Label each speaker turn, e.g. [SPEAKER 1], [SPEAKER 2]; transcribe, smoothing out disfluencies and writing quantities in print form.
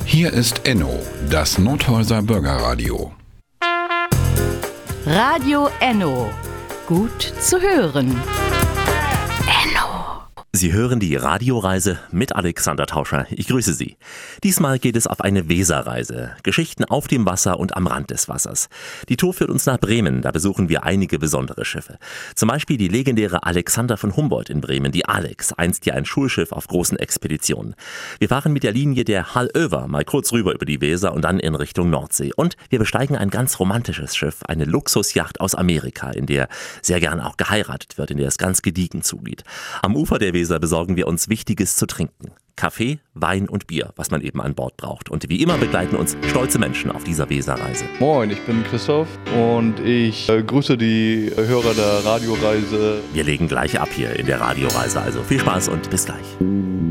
[SPEAKER 1] Hier ist Enno, das Nordhäuser Bürgerradio.
[SPEAKER 2] Radio Enno. Gut zu hören.
[SPEAKER 3] Sie hören die Radioreise mit Alexander Tauscher. Ich grüße Sie. Diesmal geht es auf eine Weserreise. Geschichten auf dem Wasser und am Rand des Wassers. Die Tour führt uns nach Bremen. Da besuchen wir einige besondere Schiffe. Zum Beispiel die legendäre Alexander von Humboldt in Bremen, die Alex, einst ja ein Schulschiff auf großen Expeditionen. Wir fahren mit der Linie der Hallöver mal kurz rüber über die Weser und dann in Richtung Nordsee. Und wir besteigen ein ganz romantisches Schiff, eine Luxusjacht aus Amerika, in der sehr gern auch geheiratet wird, in der es ganz gediegen zugeht. Am Ufer der Weser besorgen wir uns Wichtiges zu trinken. Kaffee, Wein und Bier, was man eben an Bord braucht. Und wie immer begleiten uns stolze Menschen auf dieser Weserreise.
[SPEAKER 4] Moin, ich bin Christoph und ich grüße die Hörer der Radioreise.
[SPEAKER 3] Wir legen gleich ab hier in der Radioreise, also viel Spaß und bis gleich.